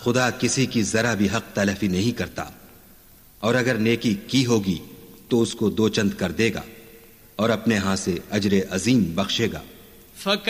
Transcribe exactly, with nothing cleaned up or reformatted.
खुदा किसी की जरा भी हक तलफी नहीं करता, और अगर नेकी की होगी तो उसको दो चंद कर देगा और अपने हाथ से अजर अजीम बख्शेगा।